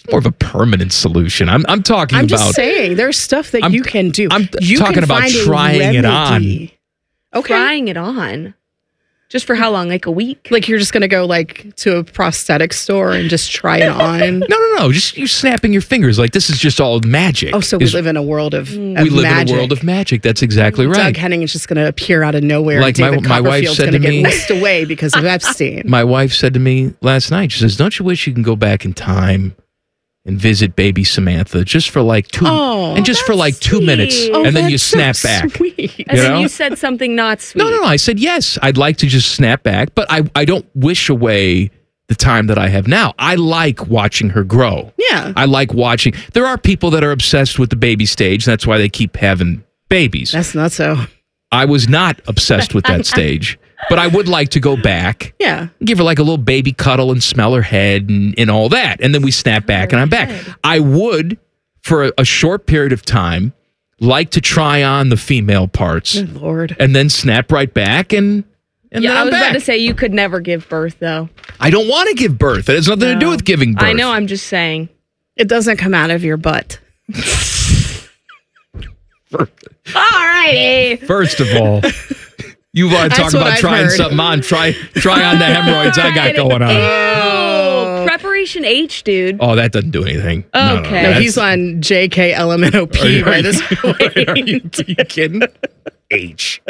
more of a permanent solution. I'm talking I'm about. just saying, there's stuff that you can do. I'm you talking can about find a trying it on. remedy. Okay. Trying it on. Just for how long? Like a week? Like you're just going to go like to a prosthetic store and just try it on? No. Just you're snapping your fingers like this is just all magic. Oh, so we live in a world of we live magic. in a world of magic. That's exactly right. Doug Henning is just going to appear out of nowhere. Like and David my wife Copperfield's said going to to me- get whisked away because of Epstein. My wife said to me last night, she says, "Don't you wish you can go back in time and visit baby Samantha just for like 2 and just for like 2 minutes, sweet. and then you that's so snap back." sweet. And You then know? you said something not sweet. No. I said yes. I'd like to just snap back, but I don't wish away the time that I have now. I like watching her grow. Yeah. I like watching. There are people that are obsessed with the baby stage. That's why they keep having babies. That's not so. I was not obsessed with that stage, but I would like to go back. Yeah. Give her like a little baby cuddle and smell her head and all that. And then we snap back and I'm back. I would, for a short period of time, like to try on the female parts Good Lord. and then snap right back and then Yeah, I I'm was back. about to say you could never give birth, though. I don't want to give birth. It has nothing to do with giving birth. I know, I'm just saying. It doesn't come out of your butt. Alrighty. First of all, you want to talk That's what about I've trying heard. something on. Try on the hemorrhoids I got going on. Ew. Preparation H, dude. Oh, that doesn't do anything. Okay. No, that's- he's on JKLMNOP by this point. Are you kidding? H.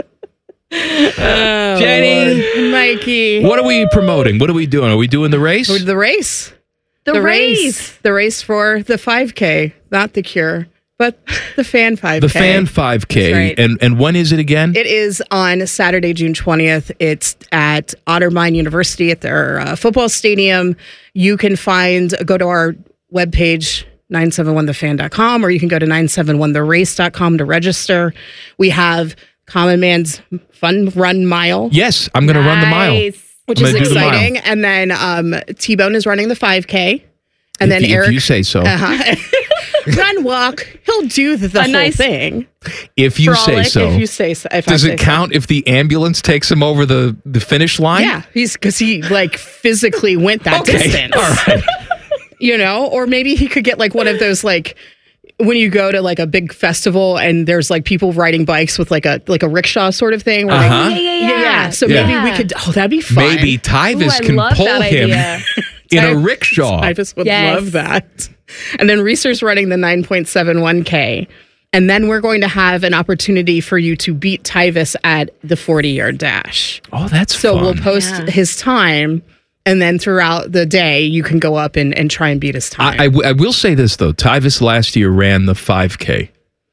Jenny, Mikey. what are we promoting? What are we doing? Are we doing the race? The race. The race. The race for the 5K, not the cure, but the fan 5K. The Fan 5K. right. And when is it again? It is on Saturday, June 20th. It's at Otterbein University at their football stadium. You can go to our webpage, 971thefan.com, or you can go to 971therace.com to register. We have Common Man's Fun Run Mile, Yes, I'm going to run the mile. Nice. which I'm is gonna do the mile. exciting. And then T-Bone is running the 5K. And then If Eric, you say so. run, walk. He'll do the whole nice- thing. If you say Frolic, so. If you say so. If I Does say it so. count if the ambulance takes him over the finish line? Yeah, because he like physically went that Okay. distance. All right. You know, or maybe he could get like one of those like when you go to like a big festival and there's like people riding bikes with like a rickshaw sort of thing. Where Uh-huh. yeah. So Yeah. maybe we could. Oh, that'd be fun. Maybe Ooh, Tyvis I can love pull that him idea. in a rickshaw. I just would Yes. love that. And then Reese's running the 9.71K. And then we're going to have an opportunity for you to beat Tyvis at the 40-yard dash. Oh, that's So fun. we'll post his time, and then throughout the day, you can go up and try and beat his time. I will say this, though. Tyvis last year ran the 5K.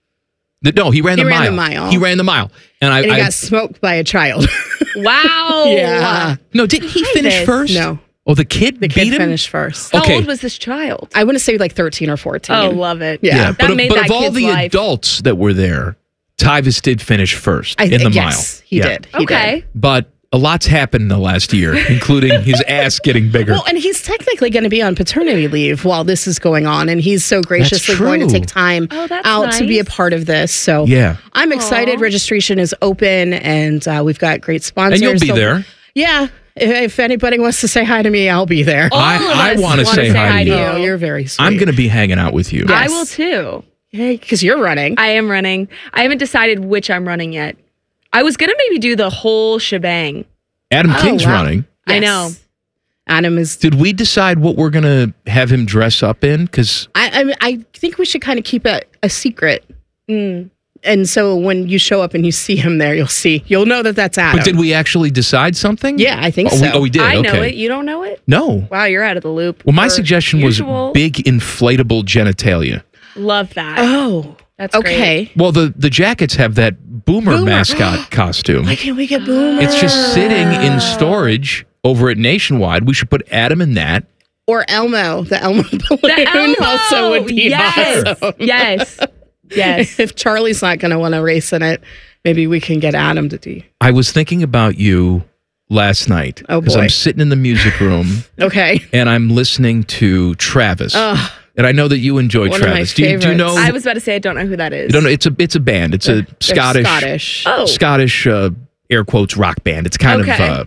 No, he ran the mile. He ran the mile. And and he got smoked by a child. Wow. Yeah. No, didn't he finish Tyvis. first? No. Oh, the kid The beat kid him? finished first. How Okay. old was this child? I want to say like 13 or 14. Oh, love it. Yeah. That made but that of all kid's the life. adults that were there, Tyvis did finish first I in the yes, mile. he Yeah. did. He Okay. did. But a lot's happened in the last year, including his ass getting bigger. Well, and he's technically going to be on paternity leave while this is going on, and he's so graciously going to true. take time Oh, that's out to be a nice. part of this. So Yeah. I'm excited. Aw. Registration is open, and we've got great sponsors. And you'll be So- there. Yeah. If anybody wants to say hi to me, I'll be there. All of I us want to wanna say hi to you. Oh, you're very sweet. I'm going to be hanging out with you. Yeah. I Yes. will too. because you're running. I am running. I haven't decided which I'm running yet. I was going to maybe do the whole shebang. Adam King's wow. running. I know. Adam is. Did we decide what we're going to have him dress up in? Because I think we should kind of keep it a secret. Mm. And so when you show up and you see him there, you'll know that that's Adam. But did we actually decide something? Yeah, I think Oh, so. we did. I know Okay. it. You don't know it? No. Wow, you're out of the loop. Well, my Per suggestion usual. was big inflatable genitalia. Love that. Oh, That's okay. great. Well, the jackets have that boomer. Boomer. mascot costume. Why can't we get Boomer? It's just sitting in storage over at Nationwide. We should put Adam in that. Or Elmo. The Elmo balloon The Elmo! also would be yes. awesome. Yes. Yes. If Charlie's not going to want to race in it, maybe we can get Adam to do. I was thinking about you last night Oh, because boy. I'm sitting in the music room Okay. and I'm listening to Travis. Ugh. And I know that you enjoy One of my Travis. Do you favorites. know? I was about to say I don't know who that is. you don't know. It's a band. It's a They're Scottish Scottish. Oh. Scottish air quotes rock band. It's kind Okay. of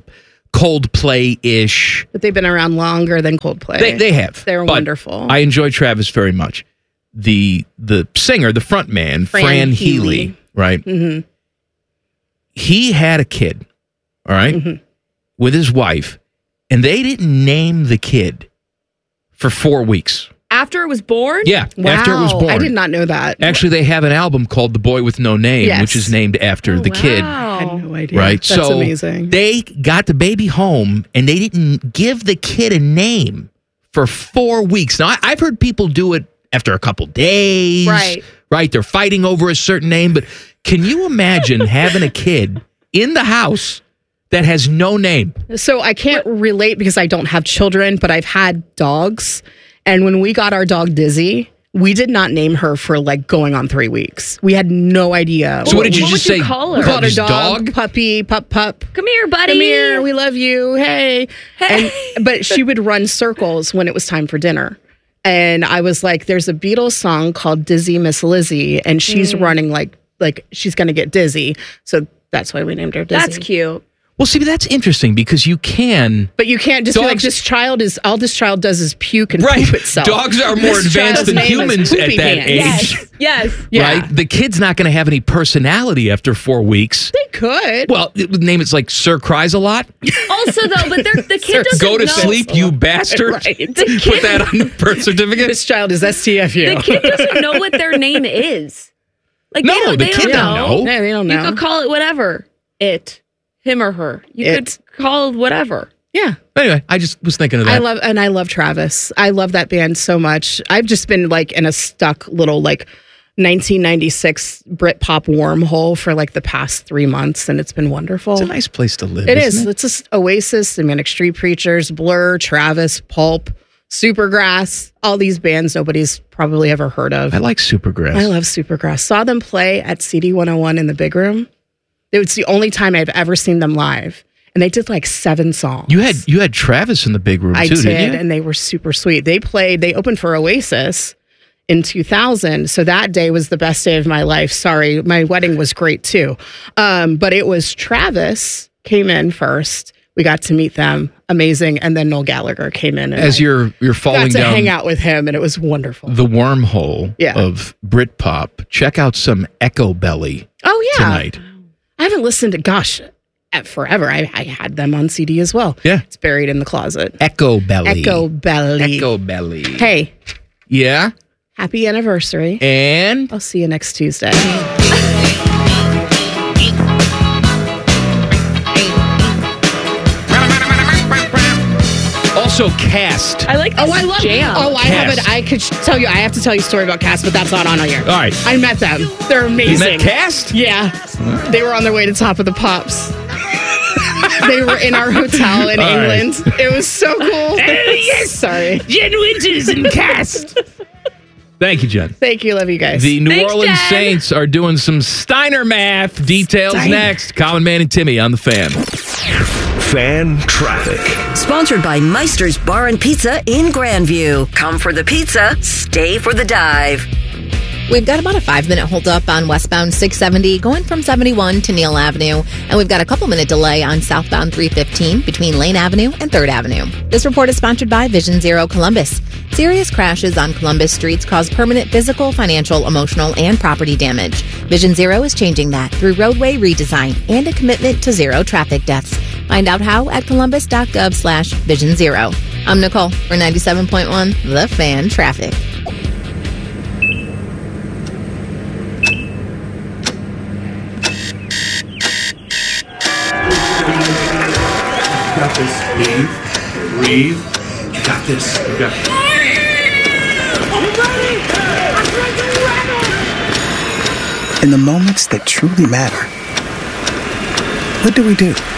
Coldplay-ish. But they've been around longer than Coldplay. They have. They're but wonderful. I enjoy Travis very much. The singer, the front man, Fran Healy, right? Mm-hmm. He had a kid, all right, with his wife, and they didn't name the kid for 4 weeks. After it was born? Yeah, Wow. after it was born. I did not know that. Actually, they have an album called The Boy with No Name, Yes. which is named after the kid. I had no idea. Right? That's so amazing. they got the baby home and they didn't give the kid a name for 4 weeks. Now, I've heard people do it after a couple days. Right. Right? They're fighting over a certain name. But can you imagine having a kid in the house that has no name? So I can't relate because I don't have children, but I've had dogs. And when we got our dog Dizzy, we did not name her for like going on 3 weeks. We had no idea. So what did you What just would you say? call her? We called her His dog, puppy, pup. Come here, buddy. Come here, we love you. Hey. But she would run circles when it was time for dinner. And I was like, there's a Beatles song called Dizzy Miss Lizzy, and she's running like she's going to get dizzy. So that's why we named her Dizzy. That's cute. Well, see, that's interesting because you can. But you can't just be like, all this child does is puke and poop itself. Dogs are more This advanced child's than name is humans at Poopy that Pants. age. Yes. Yeah. Right? The kid's not going to have any personality after 4 weeks. They could. Well, the name is like Sir Cries a Lot. Also, though, but the kid doesn't Go to know. sleep, you bastard. Right. Put that on the birth certificate. This child is STFU. The kid doesn't know what their name is. Like No, they the kid don't know. No, they don't You know. could call it whatever. It, him or her. You It. could call it whatever. Yeah. Anyway, I just was thinking of that. I love Travis. I love that band so much. I've just been like in a stuck little like 1996 Britpop wormhole for like the past 3 months, and it's been wonderful. It's a nice place to live. It is. isn't it? It's just Oasis, the Manic Street Preachers, Blur, Travis, Pulp, Supergrass, all these bands nobody's probably ever heard of. I like Supergrass. I love Supergrass. Saw them play at CD 101 in the Big Room. It was the only time I've ever seen them live. And they did like 7 songs. You had Travis in the big room I too, did, didn't you? and they were super sweet. They opened for Oasis in 2000. So that day was the best day of my life. Sorry, my wedding was great too. But it was Travis came in first. We got to meet them. Amazing. And then Noel Gallagher came in. And As you're falling got to down hang out with him, and it was wonderful. the wormhole Yeah. of Britpop, check out some Echo Belly Oh, yeah. tonight. I haven't listened to, forever. I had them on CD as well. Yeah. It's buried in the closet. Echo Belly. Echo Belly. Echo Belly. Hey, Yeah. happy anniversary. And I'll see you next Tuesday. also Cast. I like this Oh, I love jam. Oh, I Cast. have it. I could tell you. I have to tell you a story about Cast, but that's not on here. All right. I met them. They're amazing. You met Cast? Yeah. They were on their way to Top of the Pops. They were in our hotel in All right. England. It was so cool. Yes. Sorry. Jen Winters and Cast. Thank you, Jen. Thank you. Love you guys. The New Thanks, Orleans Jen. Saints are doing some Steiner math. Details next. Colin Man and Timmy on the Fan. Fan Traffic. Sponsored by Meister's Bar and Pizza in Grandview. Come for the pizza, stay for the dive. We've got about a 5-minute holdup on westbound 670 going from 71 to Neal Avenue. And we've got a couple-minute delay on southbound 315 between Lane Avenue and 3rd Avenue. This report is sponsored by Vision Zero Columbus. Serious crashes on Columbus streets cause permanent physical, financial, emotional, and property damage. Vision Zero is changing that through roadway redesign and a commitment to zero traffic deaths. Find out how at columbus.gov/Vision Zero. I'm Nicole for 97.1 The Fan Traffic. Got this. Breathe. You got this. You got this. In the moments that truly matter, what do?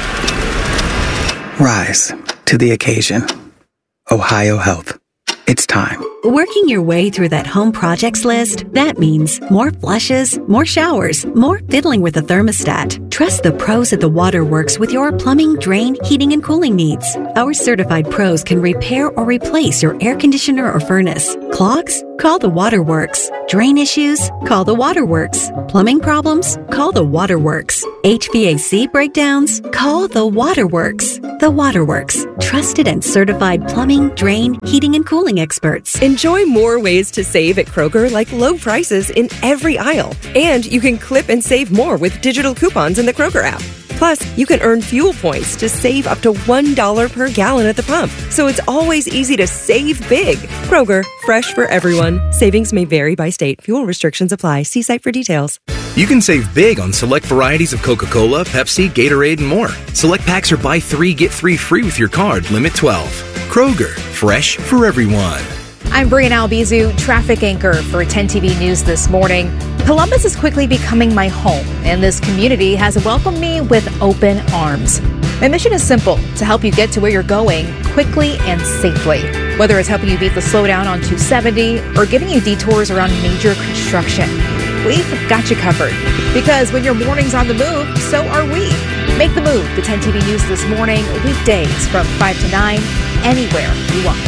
Rise to the occasion. Ohio Health. It's time. Working your way through that home projects list, that means more flushes, more showers, more fiddling with the thermostat. Trust the pros at the Waterworks with your plumbing, drain, heating, and cooling needs. Our certified pros can repair or replace your air conditioner or furnace. Clogs? Call the Waterworks. Drain issues? Call the Waterworks. Plumbing problems? Call the Waterworks. HVAC breakdowns? Call the Waterworks. The Waterworks. Trusted and certified plumbing, drain, heating, and cooling experts. Enjoy more ways to save at Kroger, like low prices in every aisle. And you can clip and save more with digital coupons in the Kroger app. Plus, you can earn fuel points to save up to $1 per gallon at the pump. So it's always easy to save big. Kroger, fresh for everyone. Savings may vary by state. Fuel restrictions apply. See site for details. You can save big on select varieties of Coca-Cola, Pepsi, Gatorade, and more. Select packs are buy 3, get 3 free with your card. Limit 12. Kroger, fresh for everyone. I'm Brianna Albizu, traffic anchor for 10 TV News this morning. Columbus is quickly becoming my home, and this community has welcomed me with open arms. My mission is simple, to help you get to where you're going quickly and safely. Whether it's helping you beat the slowdown on 270 or giving you detours around major construction, we've got you covered. Because when your morning's on the move, so are we. Make the move to 10 TV News this morning, weekdays from 5 to 9, anywhere you watch.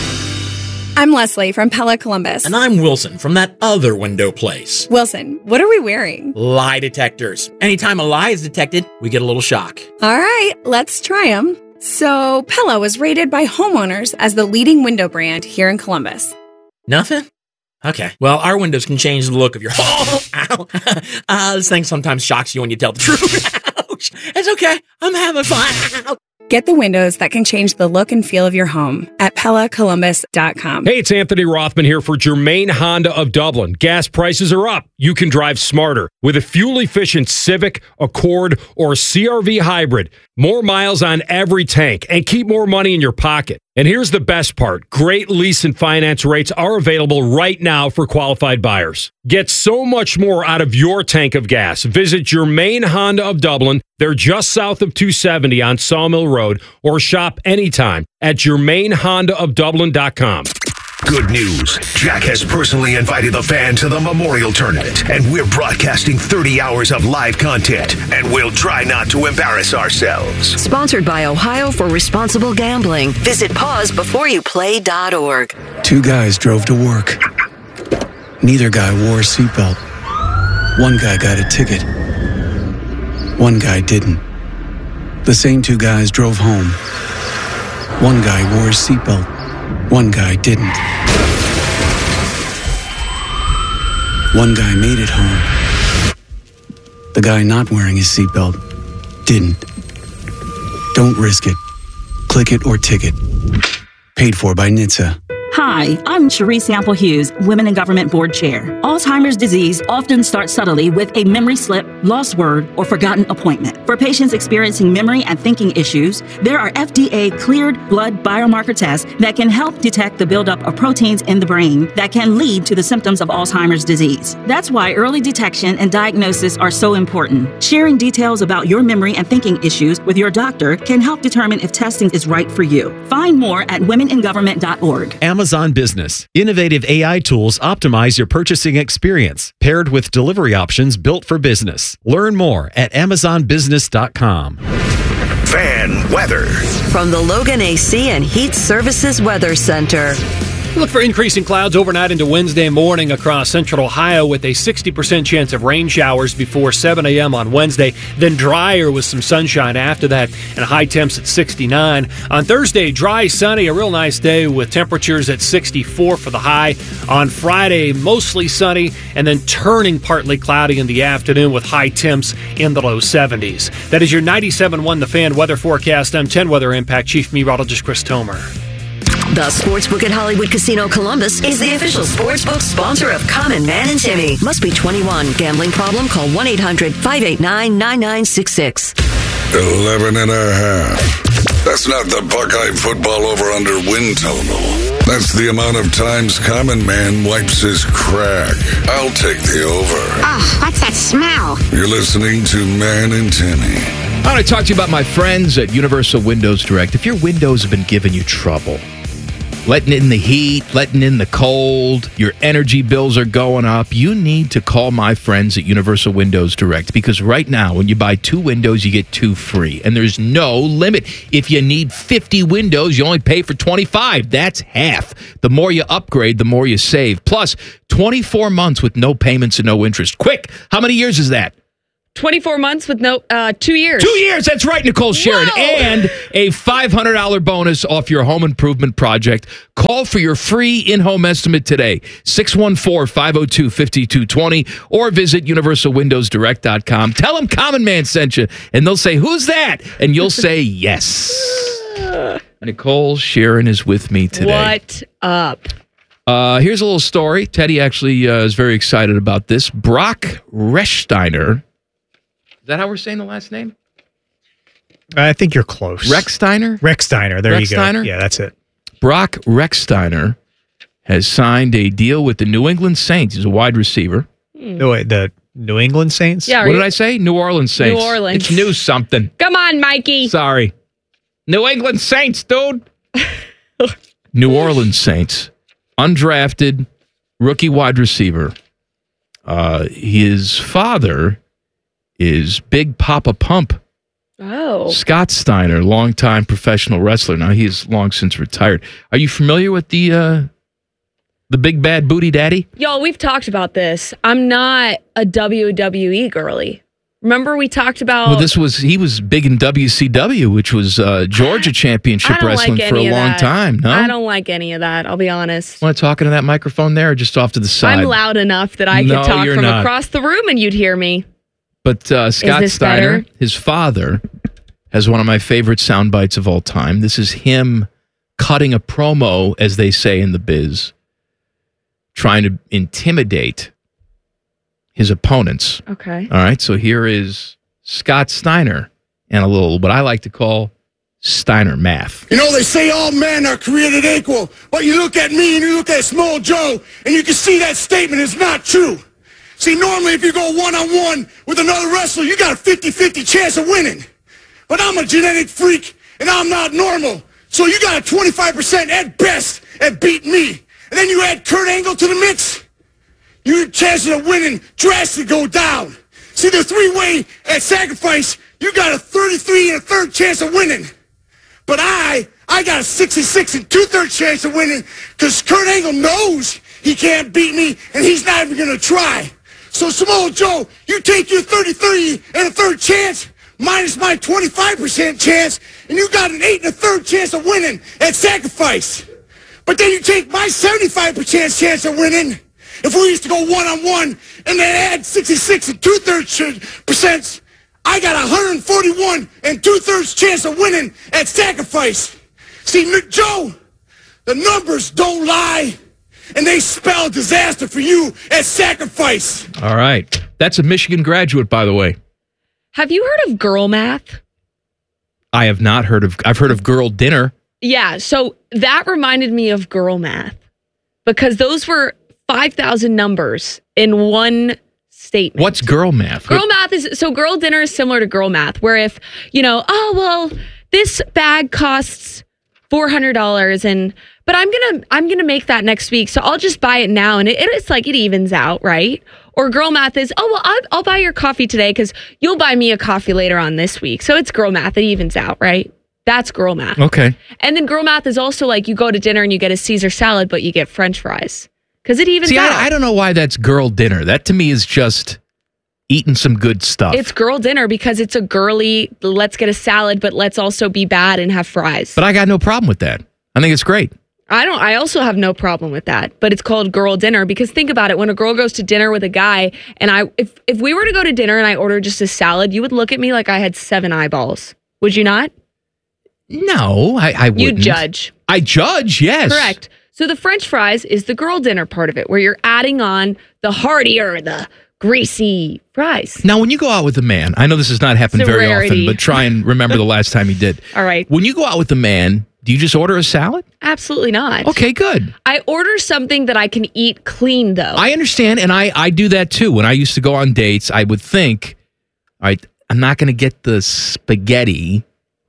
I'm Leslie from Pella Columbus. And I'm Wilson from that other window place. Wilson, what are we wearing? Lie detectors. Anytime a lie is detected, we get a little shock. All right, let's try them. So, Pella was rated by homeowners as the leading window brand here in Columbus. Nothing? Okay. Well, our windows can change the look of your home. Ow. This thing sometimes shocks you when you tell the truth. Ouch. It's okay. I'm having fun. Get the windows that can change the look and feel of your home at PellaColumbus.com. Hey, it's Anthony Rothman here for Germain Honda of Dublin. Gas prices are up. You can drive smarter with a fuel-efficient Civic, Accord, or CR-V hybrid. More miles on every tank and keep more money in your pocket. And here's the best part. Great lease and finance rates are available right now for qualified buyers. Get so much more out of your tank of gas. Visit Germain Honda of Dublin. They're just south of 270 on Sawmill Road, or shop anytime at GermainHondaofDublin.com. Good news. Jack has personally invited the fan to the Memorial Tournament, and we're broadcasting 30 hours of live content, and we'll try not to embarrass ourselves. Sponsored by Ohio for Responsible Gambling. Visit pausebeforeyouplay.org. 2 guys drove to work. Neither guy wore a seatbelt. One guy got a ticket. One guy didn't. The same 2 guys drove home. One guy wore a seatbelt. One guy didn't. One guy made it home. The guy not wearing his seatbelt didn't. Don't risk it. Click it or ticket. Paid for by NHTSA. Hi, I'm Cherise Sample Hughes, Women in Government Board Chair. Alzheimer's disease often starts subtly with a memory slip, lost word, or forgotten appointment. For patients experiencing memory and thinking issues, there are FDA-cleared blood biomarker tests that can help detect the buildup of proteins in the brain that can lead to the symptoms of Alzheimer's disease. That's why early detection and diagnosis are so important. Sharing details about your memory and thinking issues with your doctor can help determine if testing is right for you. Find more at womeningovernment.org. Amazon Business. Innovative AI tools optimize your purchasing experience, paired with delivery options built for business. Learn more at AmazonBusiness.com. Fan weather. From the Logan AC and Heat Services Weather Center. Look for increasing clouds overnight into Wednesday morning across central Ohio with a 60% chance of rain showers before 7 a.m. on Wednesday, then drier with some sunshine after that and high temps at 69. On Thursday, dry, sunny, a real nice day with temperatures at 64 for the high. On Friday, mostly sunny and then turning partly cloudy in the afternoon with high temps in the low 70s. That is your 97.1 The Fan weather forecast. I'm 10 Weather Impact Chief Meteorologist Chris Tomer. The Sportsbook at Hollywood Casino Columbus is the official sportsbook sponsor of Common Man and Timmy. Must be 21. Gambling problem? Call 1-800-589-9966. 11 and a half. That's not the Buckeye football over-under win total. That's the amount of times Common Man wipes his crack. I'll take the over. Oh, what's that smell? You're listening to Man and Timmy. I want to talk to you about my friends at Universal Windows Direct. If your windows have been giving you trouble, letting in the heat, letting in the cold, your energy bills are going up, you need to call my friends at Universal Windows Direct, because right now, when you buy 2 windows, you get 2 free, and there's no limit. If you need 50 windows, you only pay for 25. That's half. The more you upgrade, the more you save. Plus, 24 months with no payments and no interest. Quick, how many years is that? 24 months with no 2 years. 2 years, that's right, Nicole Sharon. Whoa. And a $500 bonus off your home improvement project. Call for your free in-home estimate today, 614-502-5220, or visit universalwindowsdirect.com. Tell them Common Man sent you, and they'll say, who's that? And you'll say yes. Nicole Sharon is with me today. What up? Here's a little story. Teddy actually is very excited about this. Brock Rechsteiner. Is that how we're saying the last name? I think you're close. Rechsteiner? Rechsteiner. There Rechsteiner? you go. Yeah, that's it. Brock Rechsteiner has signed a deal with the New England Saints. He's a wide receiver. No, wait, the New England Saints? Yeah. What did I say? New Orleans Saints. New Orleans. It's new something. Come on, Mikey. Sorry. New England Saints, dude. New Orleans Saints. Undrafted rookie wide receiver. His father is Big Papa Pump. Oh. Scott Steiner, longtime professional wrestler. Now, he is long since retired. Are you familiar with the Big Bad Booty Daddy? Y'all, we've talked about this. I'm not a WWE girly. Remember we talked about... Well, he was big in WCW, which was Georgia Championship Wrestling for a long time. No? I don't like any of that, I'll be honest. Want to talk into that microphone there or just off to the side? I'm loud enough that I could talk from across the room and you'd hear me. But Scott Steiner, better? his father, has one of my favorite sound bites of all time. This is him cutting a promo, as they say in the biz, trying to intimidate his opponents. Okay. All right, so here is Scott Steiner and a little, what I like to call Steiner math. You know, they say all men are created equal, but you look at me and you look at Small Joe, and you can see that statement is not true. See, normally if you go one-on-one with another wrestler, you got a 50-50 chance of winning. But I'm a genetic freak, and I'm not normal. So you got a 25% at best at beating me. And then you add Kurt Angle to the mix, your chances of winning drastically go down. See, the 3-way at Sacrifice, you got a 33 1/3 chance of winning. But I got a 66 2/3 chance of winning because Kurt Angle knows he can't beat me, and he's not even going to try. So, Samoa Joe, you take your 33 1/3 chance minus my 25% chance, and you got an 8 1/3 chance of winning at Sacrifice. But then you take my 75% chance of winning. If we used to go one-on-one and then add 66 2/3%, I got 141 2/3 chance of winning at Sacrifice. See, Joe, the numbers don't lie. And they spell disaster for you at Sacrifice. All right. That's a Michigan graduate, by the way. Have you heard of girl math? I have not heard of... I've heard of girl dinner. Yeah, so that reminded me of girl math. Because those were 5,000 numbers in one statement. What's girl math? Girl math is... So girl dinner is similar to girl math, where if, this bag costs $400 but I'm gonna make that next week, so I'll just buy it now, and it's like it evens out, right? Or girl math is, I'll buy your coffee today because you'll buy me a coffee later on this week. So it's girl math, it evens out, right? That's girl math. Okay. And then girl math is also like you go to dinner and you get a Caesar salad, but you get French fries because it evens out. I don't know why that's girl dinner. That to me is just eating some good stuff. It's girl dinner because it's a girly, let's get a salad, but let's also be bad and have fries. But I got no problem with that. I think it's great. I also have no problem with that, but it's called girl dinner because think about it. When a girl goes to dinner with a guy and if we were to go to dinner and I ordered just a salad, you would look at me like I had 7 eyeballs. Would you not? No, I wouldn't. You judge. I judge, yes. Correct. So the French fries is the girl dinner part of it where you're adding on the heartier, the greasy fries. Now, when you go out with a man, I know this has not happened very often, but try and remember the last time you did. All right. When you go out with a man, do you just order a salad? Absolutely not. Okay, good. I order something that I can eat clean, though. I understand, and I do that too. When I used to go on dates, I would think, all right, I'm not going to get the spaghetti.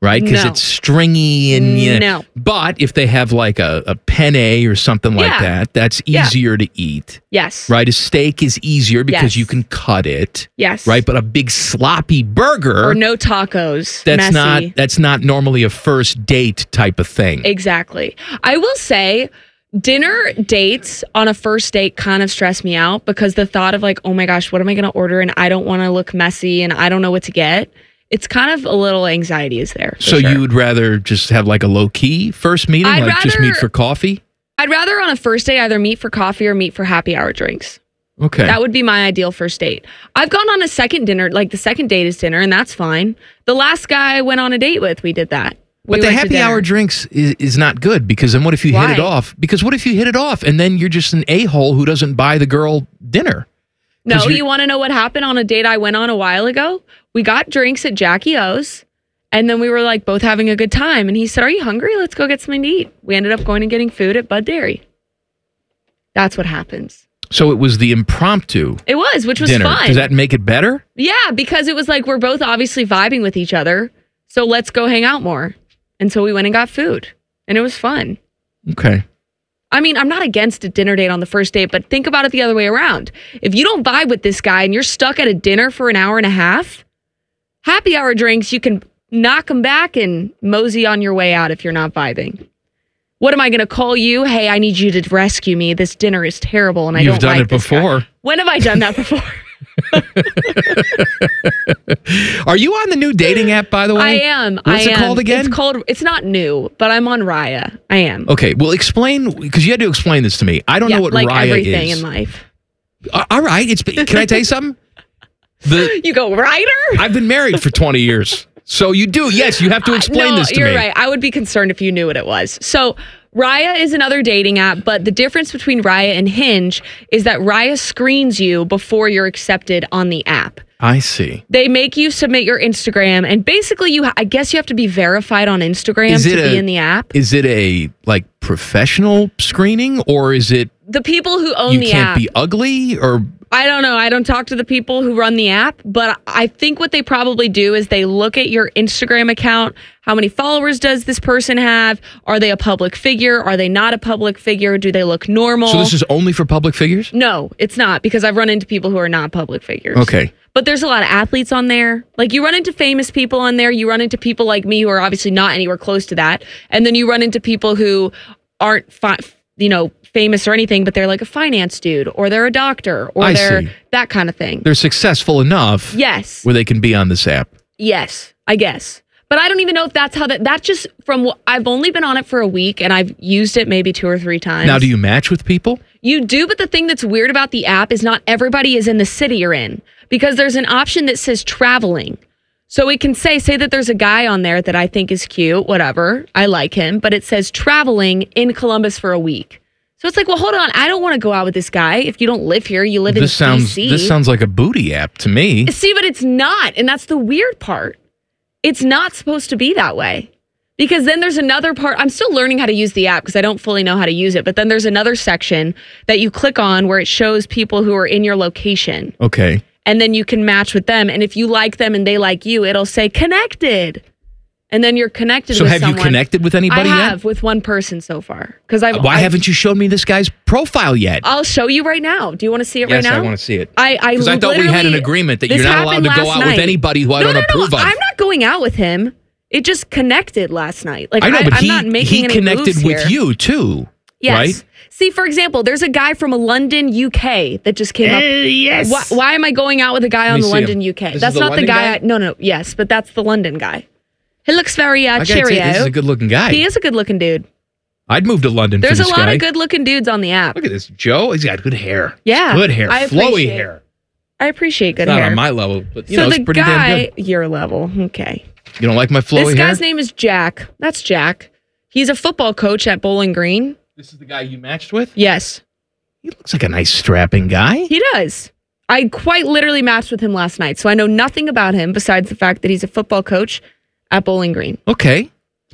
right? Because No. it's stringy and No. But if they have like a penne or something like that, that's Yeah. easier to eat. Yes. Right? A steak is easier because Yes. you can cut it. Yes. Right? But a big sloppy burger, Or no tacos. that's Messy. not normally a first date type of thing. Exactly. I will say dinner dates on a first date kind of stress me out because the thought of like, oh my gosh, what am I going to order? And I don't want to look messy and I don't know what to get. It's kind of a little anxiety is there. for So sure. you would rather just have like a low key first meeting, I'd like just rather- meet for coffee? I'd rather on a first date either meet for coffee or meet for happy hour drinks. Okay. That would be my ideal first date. I've gone on a second dinner, like the second date is dinner, and that's fine. The last guy I went on a date with, we did that. We But the went to happy dinner. hour drinks is not good because then what if you hit it Why? off? Because what if you hit it off and then you're just an a-hole who doesn't buy the girl dinner? No, 'Cause you're- you want to know what happened on a date I went on a while ago? We got drinks at Jackie O's, and then we were like both having a good time. And he said, "Are you hungry? Let's go get something to eat." We ended up going and getting food at Bud Dairy. That's what happens. So it was the impromptu It was, which was dinner. fun. Does that make it better? Yeah, because it was like we're both obviously vibing with each other. So let's go hang out more. And so we went and got food, and it was fun. Okay. I mean, I'm not against a dinner date on the first date, but think about it the other way around. If you don't vibe with this guy and you're stuck at a dinner for an hour and a half, happy hour drinks, you can knock them back and mosey on your way out if you're not vibing. What am I going to call you? Hey, I need you to rescue me. This dinner is terrible and I You've don't done like it this guy." before. When have I done that before? Are you on the new dating app, by the way? I am. What's I it am. called again? It's not new, but I'm on Raya. I am. Okay, well, explain, because you had to explain this to me. I don't know what like Raya everything is. in life. All right, can I tell you something? You go, Ryder? I've been married for 20 years. So you do. Yes, you have to explain this to you're me. right. I would be concerned if you knew what it was. So Raya is another dating app, but the difference between Raya and Hinge is that Raya screens you before you're accepted on the app. I see. They make you submit your Instagram, and basically, I guess you have to be verified on Instagram to be in the app. Is it a like professional screening, or is it The people who own you the can't app. be ugly, or I don't know. I don't talk to the people who run the app, but I think what they probably do is they look at your Instagram account. How many followers does this person have? Are they a public figure? Are they not a public figure? Do they look normal? so this is only for public figures? No, it's not, because I've run into people who are not public figures. Okay. But there's a lot of athletes on there. Like you run into famous people on there. You run into people like me who are obviously not anywhere close to that. And then you run into people who aren't, famous or anything, but they're like a finance dude or they're a doctor or I they're see. that kind of thing. They're successful enough Yes. where they can be on this app. Yes, I guess. But I don't even know if that's how that just from what I've only been on it for a week and I've used it maybe 2 or 3 times. Now, do you match with people? You do, but the thing that's weird about the app is not everybody is in the city you're in, because there's an option that says traveling. So it can say that there's a guy on there that I think is cute, whatever. I like him, but it says traveling in Columbus for a week. So it's like, well, hold on. I don't want to go out with this guy. If you don't live here, you live in DC. This sounds like a booty app to me. See, but it's not. And that's the weird part. It's not supposed to be that way. Because then there's another part. I'm still learning how to use the app because I don't fully know how to use it. But then there's another section that you click on where it shows people who are in your location. Okay. And then you can match with them. And if you like them and they like you, it'll say connected. And then you're connected So with have someone. you connected with anybody I yet? have with one person so far. Why haven't you showed me this guy's profile yet? I'll show you right now. Do you want to see it right Yes, now? I want to see it. Because I thought we had an agreement that you're not allowed to go out with anybody who I don't approve of. I'm not going out with him. It just connected last night. Like I know, but I'm not making he any connected moves with here. you too, Yes. right? See, for example, there's a guy from London, UK that just came up. Yes. Why am I going out with a guy Let on me the see London, him. UK? This That's is the not the London guy. guy? No, yes, but that's the London guy. He looks very I gotta tell you, cheerio. this is a good-looking guy. He is a good-looking dude. I'd move to London There's for a this lot guy. of good-looking dudes on the app. Look at this, Joe. He's got good hair. Yeah, Good hair, I flowy appreciate- hair. I appreciate good It's not hair. on my level, but you so know, it's the pretty guy, damn good. your level, okay. You don't like my flowy This hair? guy's name is Jack. That's Jack. He's a football coach at Bowling Green. This is the guy you matched with? Yes. He looks like a nice strapping guy. He does. I quite literally matched with him last night, so I know nothing about him besides the fact that he's a football coach at Bowling Green. Okay.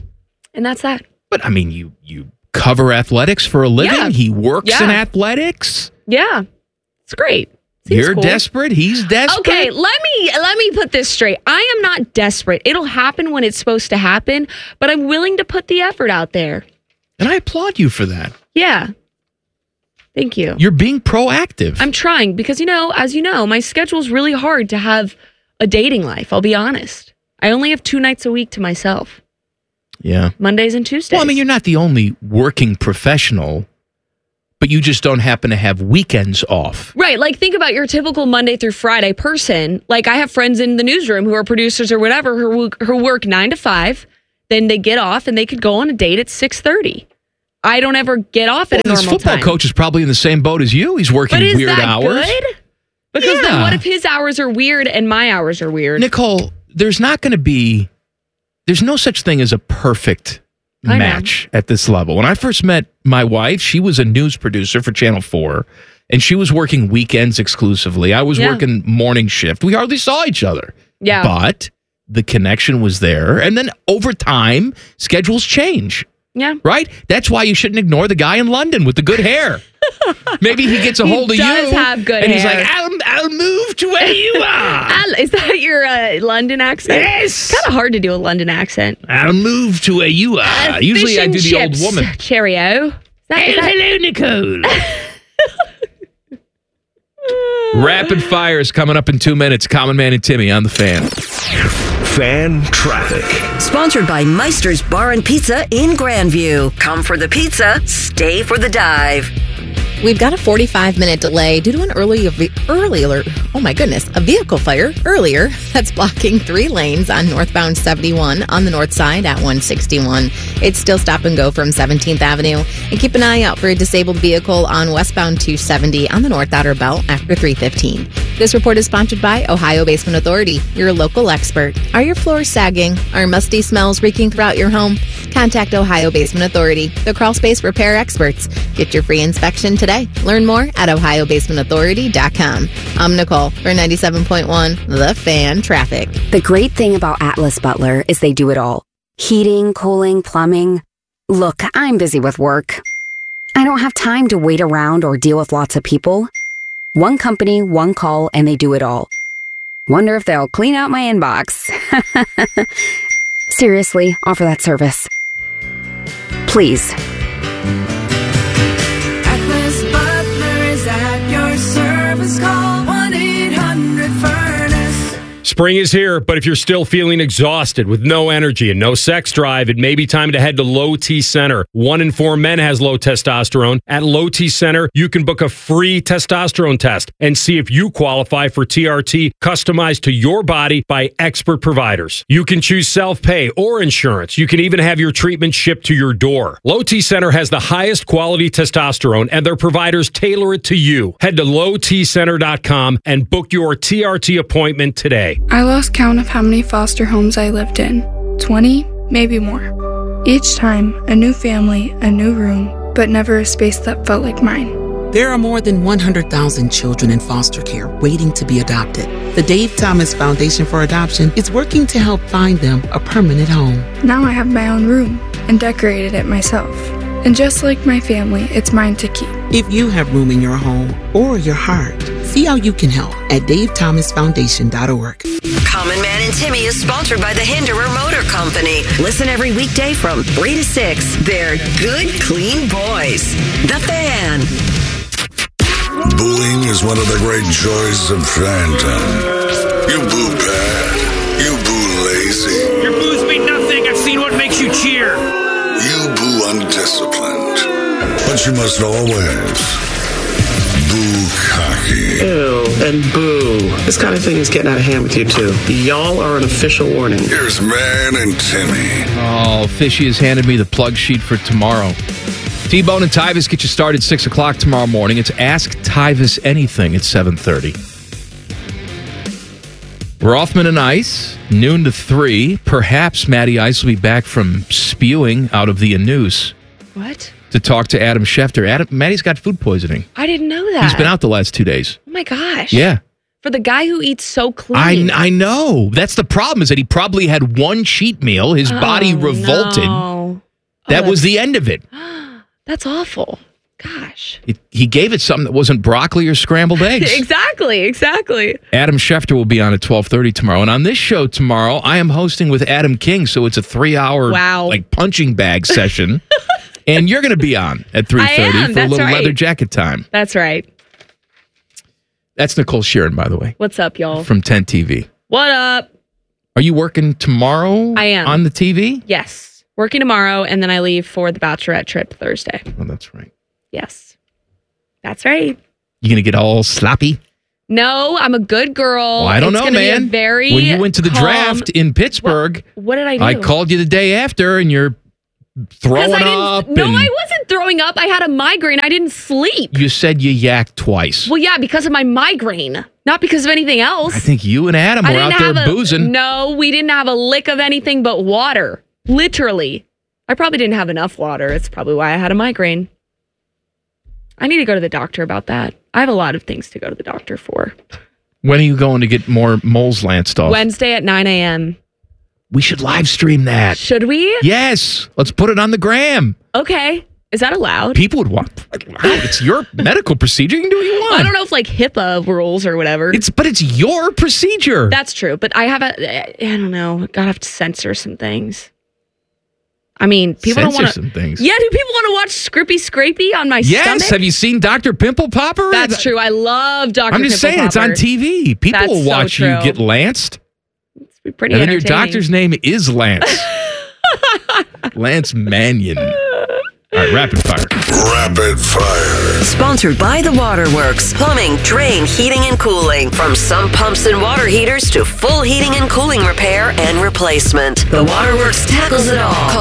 And that's that. But I mean, you cover athletics for a living. Yeah. He works Yeah. in athletics. Yeah. It's great. You're cool. desperate. He's desperate. Okay, let me put this straight. I am not desperate. It'll happen when it's supposed to happen, but I'm willing to put the effort out there. And I applaud you for that. Yeah. Thank you. You're being proactive. I'm trying because, as you know, my schedule's really hard to have a dating life. I'll be honest. I only have 2 nights a week to myself. Yeah. Mondays and Tuesdays. Well, I mean, you're not the only working professional, but you just don't happen to have weekends off. Right. Like, think about your typical Monday through Friday person. Like, I have friends in the newsroom who are producers or whatever who work 9 to 5. Then they get off and they could go on a date at 6:30. I don't ever get off at a normal time. This football coach is probably in the same boat as you. He's working weird hours. But is that good? Because then what if his hours are weird and my hours are weird? Nicole, there's no such thing as a perfect match at this level. When I first met my wife, she was a news producer for Channel 4, and she was working weekends exclusively. I was working morning shift. We hardly saw each other. Yeah. But the connection was there. And then over time, schedules change. Yeah. Right? That's why you shouldn't ignore the guy in London with the good hair. Maybe he gets a hold of you. He does have good and hair. he's like, I'll move to where you are. Is that your London accent? Yes. It's kind of hard to do a London accent. I'll move to where you are. Usually I do the old woman. Cheerio. Hello, Nicole. Rapid fire is coming up in 2 minutes. Common Man and Timmy on the Fan. Fan traffic. Sponsored by Meister's Bar and Pizza in Grandview. Come for the pizza, stay for the dive. We've got a 45-minute delay due to an a vehicle fire earlier that's blocking 3 lanes on northbound 71 on the north side at 161. It's still stop and go from 17th Avenue. And keep an eye out for a disabled vehicle on westbound 270 on the north outer belt after 315. This report is sponsored by Ohio Basement Authority, your local expert. Are your floors sagging? Are musty smells reeking throughout your home? Contact Ohio Basement Authority, the crawl space repair experts. Get your free inspection today. Learn more at ohiobasementauthority.com. I'm Nicole for 97.1 The Fan Traffic. The great thing about Atlas Butler is they do it all. Heating, cooling, plumbing. Look, I'm busy with work. I don't have time to wait around or deal with lots of people. One company, one call, and they do it all. Wonder if they'll clean out my inbox. Seriously, offer that service. Please. Atlas Butler is at your service. Call 1-800-FURNACE. Spring is here, but if you're still feeling exhausted with no energy and no sex drive, it may be time to head to Low T Center. 1 in 4 men has low testosterone. At Low T Center, you can book a free testosterone test and see if you qualify for TRT customized to your body by expert providers. You can choose self-pay or insurance. You can even have your treatment shipped to your door. Low T Center has the highest quality testosterone, and their providers tailor it to you. Head to lowtcenter.com and book your TRT appointment today. I lost count of how many foster homes I lived in. 20, maybe more. Each time, a new family, a new room, but never a space that felt like mine. There are more than 100,000 children in foster care waiting to be adopted. The Dave Thomas Foundation for Adoption is working to help find them a permanent home. Now I have my own room and decorated it myself. And just like my family, it's mine to keep. If you have room in your home or your heart, see how you can help at davethomasfoundation.org. Common Man and Timmy is sponsored by the Hinderer Motor Company. Listen every weekday from 3 to 6. They're good, clean boys. The Fan. Booing is one of the great joys of fandom. You boo bad. You boo lazy. Your boos mean nothing. I've seen what makes you cheer. You boo undisciplined. But you must always boo cocky. Ew, and boo. This kind of thing is getting out of hand with you two. Y'all are an official warning. Here's Man and Timmy. Oh, Fishy has handed me the plug sheet for tomorrow. T-Bone and Tyvis get you started 6 o'clock tomorrow morning. It's Ask Tyvis Anything at 7:30. Rothman and Ice, noon to 3. Perhaps Matty Ice will be back from spewing out of the Anus. What? To talk to Adam Schefter. Matty's got food poisoning. I didn't know that. He's been out the last 2 days. Oh my gosh. Yeah. For the guy who eats so clean. I know. That's the problem, is that he probably had one cheat meal. His body revolted. No. That was the end of it. That's awful. Gosh. he gave it something that wasn't broccoli or scrambled eggs. Exactly. Adam Schefter will be on at 12:30 tomorrow. And on this show tomorrow, I am hosting with Adam King. So it's a 3-hour like punching bag session. And you're going to be on at 3:30 for a little leather jacket time. That's right. That's Nicole Sheeran, by the way. What's up, y'all? From 10 TV. What up? Are you working tomorrow I am. on the TV? Yes. Working tomorrow, and then I leave for the Bachelorette trip Thursday. Oh, that's right. Yes. That's right. You going to get all sloppy? No, I'm a good girl. Well, I don't know, gonna man. Be a very when you went to the calm- draft in Pittsburgh, What did I do? I called you the day after, and you're throwing up. No, and I wasn't throwing up. I had a migraine. I didn't sleep. You said you yacked twice. Well, yeah, because of my migraine, not because of anything else. I think you and Adam were out there boozing. No, we didn't have a lick of anything but water. Literally. I probably didn't have enough water. It's probably why I had a migraine. I need to go to the doctor about that. I have a lot of things to go to the doctor for. When are you going to get more moles lanced off? Wednesday at 9 a.m. We should live stream that. Should we? Yes. Let's put it on the gram. Okay. Is that allowed? People would want. It's your medical procedure. You can do what you want. I don't know if like HIPAA rules or whatever. But it's your procedure. That's true. But I don't know. Gotta have to censor some things. I mean, people don't want to. Some things. Yeah, do people want to watch Scrippy Scrapey on my stomach? Yes. Have you seen Dr. Pimple Popper? That's true. I love Dr. I'm just Pimple saying, Popper. it's on TV. People That's will watch so you true. get lanced. It's pretty and then your entertaining. doctor's name is Lance. Lance Mannion. All right, rapid fire. Rapid fire. Sponsored by The Waterworks. Plumbing, drain, heating, and cooling. From sump pumps and water heaters to full heating and cooling repair and replacement. The Waterworks tackles it all. Call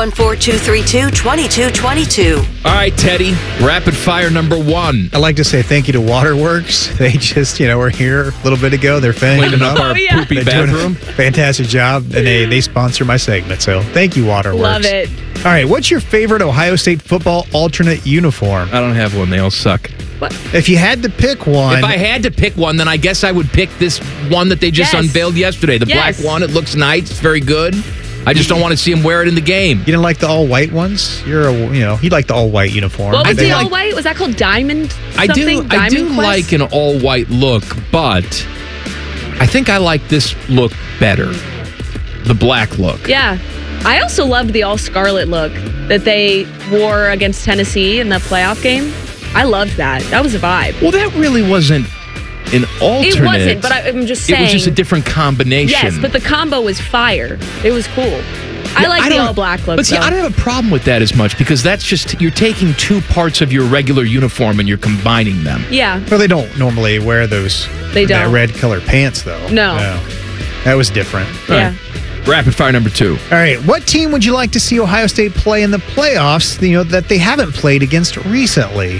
614-232-2222. All right, Teddy, rapid fire number 1. I'd like to say thank you to Waterworks. They just, were here a little bit ago. They're Cleaning up our poopy They're doing a bathroom. fantastic job, and they sponsor my segment. So thank you, Waterworks. Love it. All right, what's your favorite Ohio State football alternate uniform? I don't have one. They all suck. What? If you had to pick one. If I had to pick one, then I guess I would pick this one that they just unveiled yesterday. The black one. It looks nice. It's very good. I just don't want to see him wear it in the game. You didn't like the all white ones? You like the all white uniform. What was the all white? Was that called Diamond? I do Diamond Quest? like an all white look, but I think I like this look better. The black look. Yeah. I also loved the all scarlet look that they wore against Tennessee in the playoff game. I loved that. That was a vibe. Well, that really wasn't an alternate. It wasn't, but I'm just saying. It was just a different combination. Yes, but the combo was fire. It was cool. I like the all black look. But see, though. I don't have a problem with that as much because that's just, you're taking two parts of your regular uniform and you're combining them. Yeah. Well, they don't normally wear those. They don't. That red color pants, though. No. That was different. Yeah. Right. Rapid fire number 2. All right. What team would you like to see Ohio State play in the playoffs, that they haven't played against recently?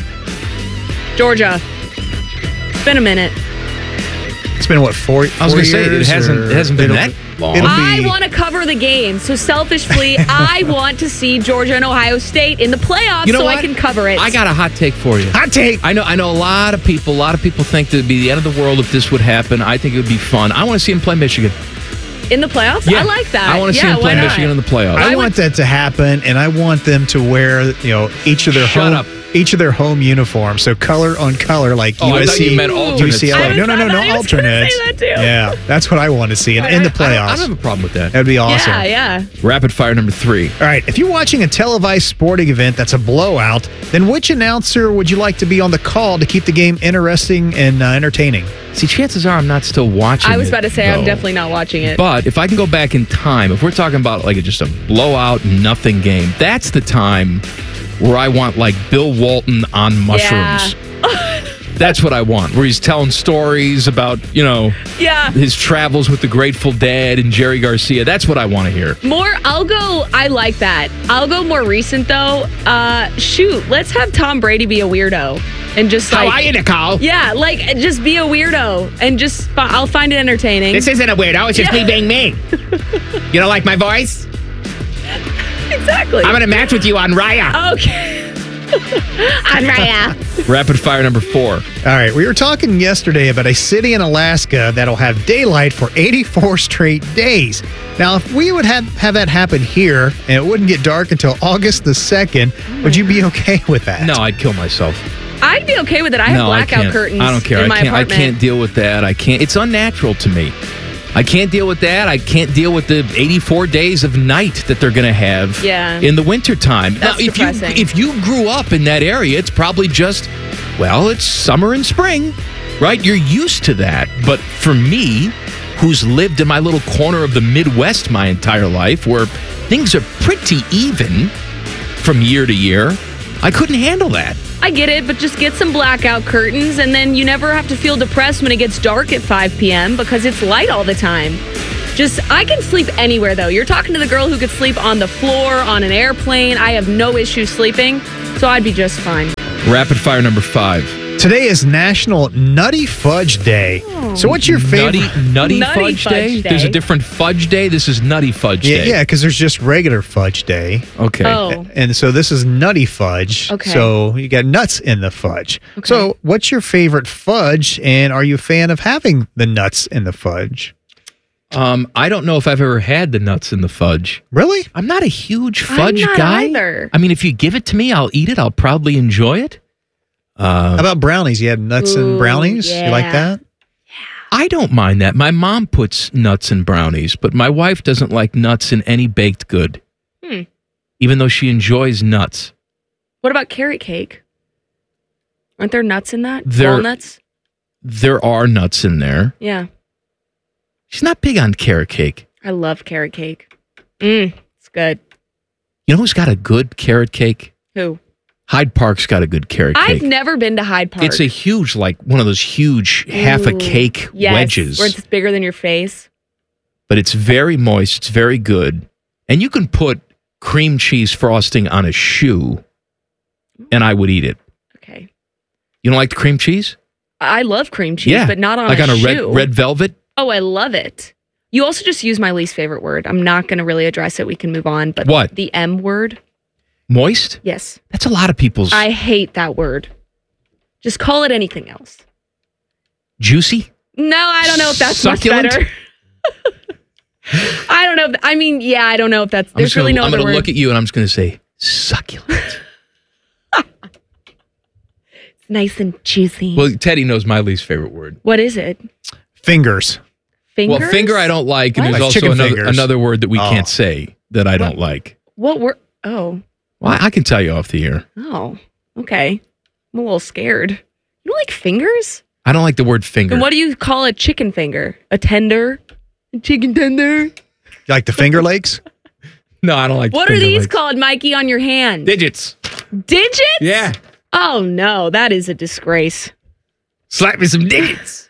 Georgia. It's been a minute. It's been, what, 4 years? I was going to say, it hasn't been that long. I want to cover the game. So selfishly, I want to see Georgia and Ohio State in the playoffs I can cover it. I got a hot take for you. Hot take. I know a lot of people think that it'd be the end of the world if this would happen. I think it would be fun. I want to see them play Michigan. In the playoffs? Yeah. I like that. I want to see them play why not? Michigan in the playoffs. I want that to happen, and I want them to wear, each of their home uniforms. So color on color, like I USC, thought you meant alternates. UCLA. No, alternates. Yeah, that's what I want to see in the playoffs. I don't have a problem with that. That'd be awesome. Yeah. Rapid fire number 3. All right, if you're watching a televised sporting event that's a blowout, then which announcer would you like to be on the call to keep the game interesting and entertaining? See, chances are I'm not still watching I was it, about to say, though. I'm definitely not watching it. But if I can go back in time, if we're talking about just a blowout, nothing game, that's the time where I want Bill Walton on mushrooms. Yeah. That's what I want, where he's telling stories about, his travels with the Grateful Dead and Jerry Garcia. That's what I want to hear. I like that. I'll go more recent, though. Let's have Tom Brady be a weirdo. And just How are you, Nicole? Yeah, just be a weirdo. And I'll find it entertaining. This isn't a weirdo. It's just me being me. You don't like my voice? Exactly. I'm going to match with you on Raya. Okay. On Raya. Rapid fire number 4. All right, we were talking yesterday about a city in Alaska that'll have daylight for 84 straight days. Now, if we would have that happen here and it wouldn't get dark until August the 2nd, would you be okay with that? No, I'd kill myself. I'd be okay with it. I have blackout curtains. I don't care. in my I apartment. can't deal with that. I can't. It's unnatural to me. I can't deal with that. I can't deal with the 84 days of night that they're going to have in the wintertime. That's now, depressing. if you grew up in that area, it's probably just, well, it's summer and spring, right? You're used to that. But for me, who's lived in my little corner of the Midwest my entire life, where things are pretty even from year to year, I couldn't handle that. I get it, but just get some blackout curtains, and then you never have to feel depressed when it gets dark at 5 p.m. because it's light all the time. I can sleep anywhere, though. You're talking to the girl who could sleep on the floor, on an airplane. I have no issue sleeping, so I'd be just fine. Rapid fire number 5. Today is National Nutty Fudge Day. So what's your favorite? Nutty Fudge Day? There's a different fudge day? This is Nutty Fudge Day. Yeah, because there's just regular fudge day. Okay. Oh. And so this is Nutty Fudge. Okay. So you got nuts in the fudge. Okay. So what's your favorite fudge, and are you a fan of having the nuts in the fudge? I don't know if I've ever had the nuts in the fudge. Really? I'm not a huge fudge I'm not guy. either. I mean, if you give it to me, I'll eat it. I'll probably enjoy it. How about brownies? You have nuts and brownies? You like that? I don't mind that. My mom puts nuts in brownies, but my wife doesn't like nuts in any baked good. Even though she enjoys nuts. What about carrot cake? Aren't there nuts in that? There- Walnuts? There are nuts in there. Yeah. She's not big on carrot cake. I love carrot cake. It's good. You know who's got a good carrot cake? Who? Hyde Park's got a good carrot cake. I've never been to Hyde Park. It's a huge, like one of those huge half a cake Yes, wedges. where it's bigger than your face. But it's very moist. It's very good. And you can put cream cheese frosting on a shoe, and I would eat it. Okay. You don't like the cream cheese? I love cream cheese, but not on like a on a shoe. red velvet? Oh, I love it. You also just used my least favorite word. I'm not going to really address it. We can move on. But What? The M word. Moist? Yes. That's a lot of people's. I hate that word. Just call it anything else. Juicy? No, I don't know if that's Succulent? much better. I don't know. I mean, yeah, I don't know if that's. I'm There's really no I'm other going to word. look at you and I'm just going to say succulent. It's nice and juicy. Well, Teddy knows my least favorite word. What is it? Fingers. Fingers? Well, finger I don't like, and What? there's Like also chicken fingers. another word that we Oh. can't say that I don't like. What word? Oh. Well, I can tell you off the air. Oh. Okay. I'm a little scared. You don't like fingers? I don't like the word finger. And what do you call a chicken finger? A tender? A chicken tender? You like the Finger Lakes? No, I don't like What are these called, Mikey, on your hand? Digits. Digits? Yeah. Oh, no. That is a disgrace. Slap me some digits.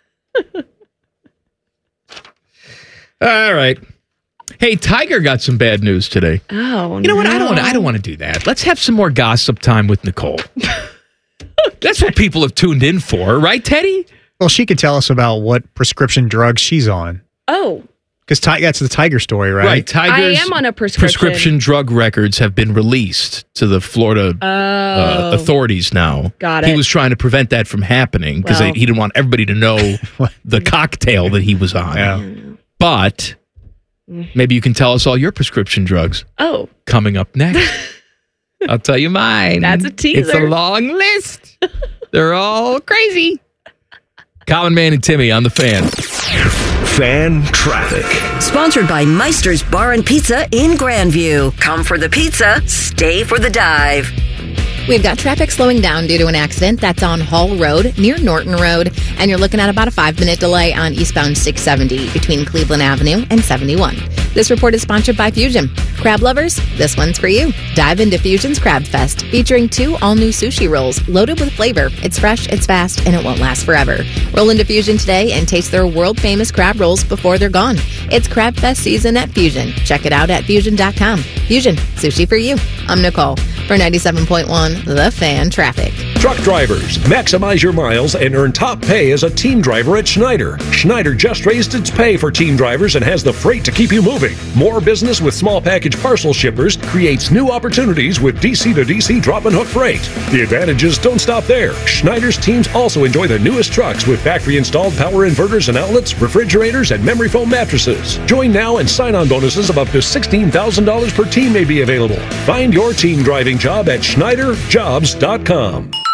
All right. Hey, Tiger got some bad news today. Oh, You know what? I don't want to do that. Let's have some more gossip time with Nicole. That's what people have tuned in for, right, Teddy? Well, she could tell us about what prescription drugs she's on. Oh. Because that's the Tiger story, right? Right. Tiger's I am on a prescription. prescription drug records have been released to the Florida authorities now. Got He it. was trying to prevent that from happening because Well. he didn't want everybody to know the cocktail that he was on. Yeah. But maybe you can tell us all your prescription drugs Oh. coming up next. I'll tell you mine. That's a teaser. It's a long list. They're all crazy. Common Man and Timmy on the Fan. Fan traffic. Sponsored by Meister's Bar and Pizza in Grandview. Come for the pizza, stay for the dive. We've got traffic slowing down due to an accident that's on Hall Road near Norton Road, and you're looking at about a 5-minute delay on eastbound 670 between Cleveland Avenue and 71. This report is sponsored by Fusion. Crab lovers, this one's for you. Dive into Fusion's Crab Fest, featuring 2 all-new sushi rolls loaded with flavor. It's fresh, it's fast, and it won't last forever. Roll into Fusion today and taste their world-famous crab rolls before they're gone. It's Crab Fest season at Fusion. Check it out at Fusion.com. Fusion, sushi for you. I'm Nicole for 97.1 The Fan Traffic. Truck drivers, maximize your miles and earn top pay as a team driver at Schneider. Schneider just raised its pay for team drivers and has the freight to keep you moving. More business with small package parcel shippers creates new opportunities with DC to DC drop and hook freight. The advantages don't stop there. Schneider's teams also enjoy the newest trucks with factory installed power inverters and outlets, refrigerators, and memory foam mattresses. Join now and sign-on bonuses of up to $16,000 per team may be available. Find your team driving job at SchneiderJobs.com.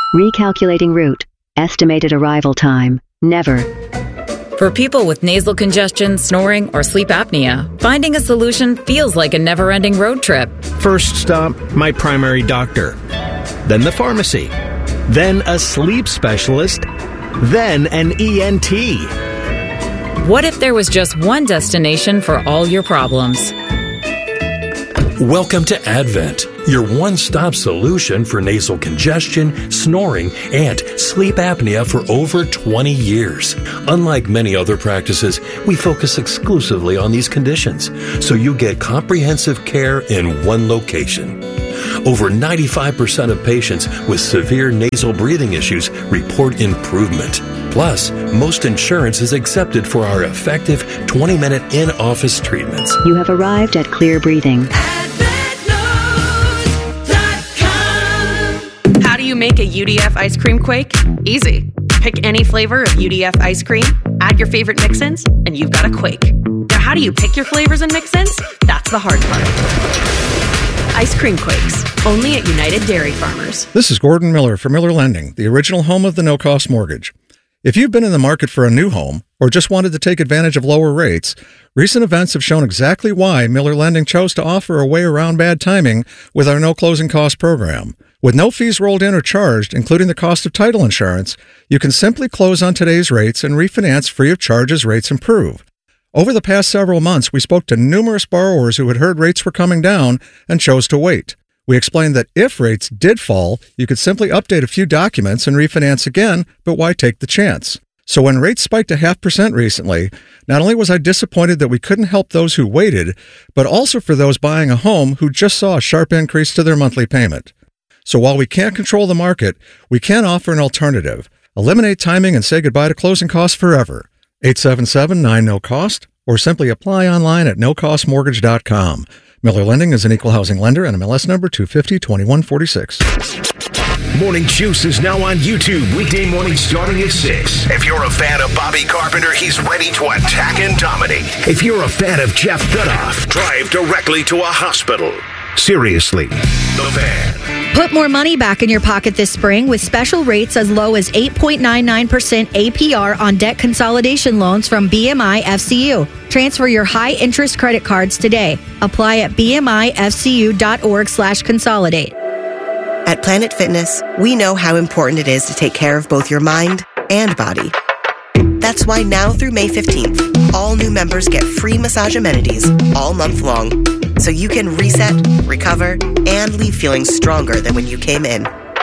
Recalculating route. Estimated arrival time. Never. For people with nasal congestion, snoring, or sleep apnea, finding a solution feels like a never-ending road trip. First stop, my primary doctor. Then the pharmacy. Then a sleep specialist. Then an ENT. What if there was just one destination for all your problems? Welcome to Advent, your one-stop solution for nasal congestion, snoring, and sleep apnea for over 20 years. Unlike many other practices, we focus exclusively on these conditions, so you get comprehensive care in one location. Over 95% of patients with severe nasal breathing issues report improvement. Plus, most insurance is accepted for our effective 20-minute in-office treatments. You have arrived at Clear Breathing. How do you make a UDF ice cream quake? Easy. Pick any flavor of UDF ice cream, add your favorite mix-ins, and you've got a quake. Now, how do you pick your flavors and mix-ins? That's the hard part. Ice cream quakes, only at United Dairy Farmers. This is Gordon Miller for Miller Lending, the original home of the no-cost mortgage. If you've been in the market for a new home or just wanted to take advantage of lower rates, recent events have shown exactly why Miller Lending chose to offer a way around bad timing with our no closing cost program. With no fees rolled in or charged, including the cost of title insurance, you can simply close on today's rates and refinance free of charge as rates improve. Over the past several months, we spoke to numerous borrowers who had heard rates were coming down and chose to wait. We explained that if rates did fall, you could simply update a few documents and refinance again, but why take the chance? So when rates spiked 0.5% recently, not only was I disappointed that we couldn't help those who waited, but also for those buying a home who just saw a sharp increase to their monthly payment. So while we can't control the market, we can offer an alternative. Eliminate timing and say goodbye to closing costs forever. 877-9-NO-COST or simply apply online at nocostmortgage.com. Miller Lending is an equal housing lender and MLS number 250-2146. Morning Juice is now on YouTube weekday mornings starting at 6. If you're a fan of Bobby Carpenter, he's ready to attack and dominate. If you're a fan of Jeff Dudoff, drive directly to a hospital. Seriously, The Fan. Put more money back in your pocket this spring with special rates as low as 8.99% APR on debt consolidation loans from BMI FCU. Transfer your high-interest credit cards today. Apply at bmifcu.org/consolidate. At Planet Fitness, we know how important it is to take care of both your mind and body. That's why now through May 15th, all new members get free massage amenities all month long. So you can reset, recover, and leave feeling stronger than when you came in.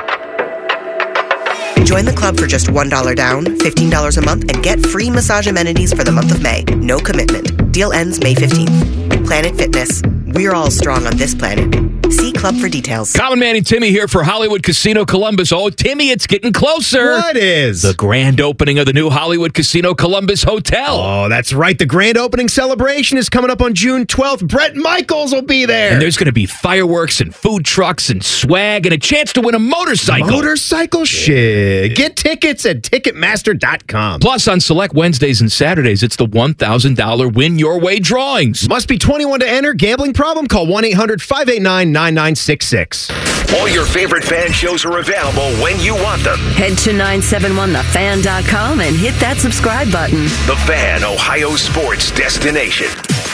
Join the club for just $1 down, $15 a month, and get free massage amenities for the month of May. No commitment. Deal ends May 15th. Planet Fitness. We're all strong on this planet. See club for details. Common Man and Timmy here for Hollywood Casino Columbus. Oh, Timmy, it's getting closer. What is? The grand opening of the new Hollywood Casino Columbus Hotel. Oh, that's right. The grand opening celebration is coming up on June 12th. Bret Michaels will be there. And there's going to be fireworks and food trucks and swag and a chance to win a motorcycle. Motorcycle shit. Get tickets at Ticketmaster.com. Plus, on select Wednesdays and Saturdays, it's the $1,000 Win Your Way drawings. Must be 21 to enter. Gambling problem? Call 1-800-589-9966. All your favorite fan shows are available when you want them. Head to 971thefan.com and hit that subscribe button. The Fan, Ohio sports destination.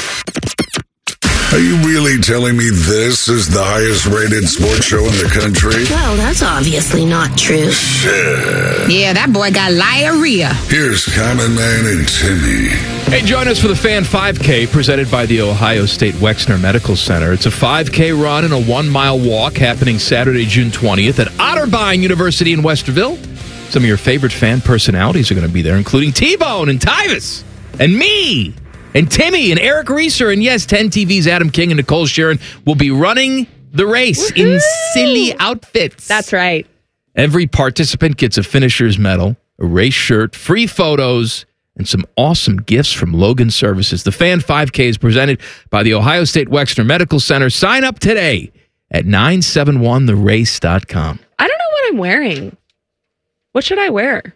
Are you really telling me this is the highest rated sports show in the country? Well, that's obviously not true. Shit. Yeah, that boy got diarrhea. Here's Common Man and Timmy. Hey, join us for the Fan 5K presented by the Ohio State Wexner Medical Center. It's a 5K run and a 1-mile walk happening Saturday, June 20th at Otterbein University in Westerville. Some of your favorite fan personalities are going to be there, including T-Bone and Tyvis and me and Timmy and Eric Reeser. And yes, 10 TV's Adam King and Nicole Sharon will be running the race in silly outfits. That's right. Every participant gets a finisher's medal, a race shirt, free photos, and some awesome gifts from Logan Services. The Fan 5K is presented by the Ohio State Wexner Medical Center. Sign up today at 971therace.com. I don't know what I'm wearing. What should I wear?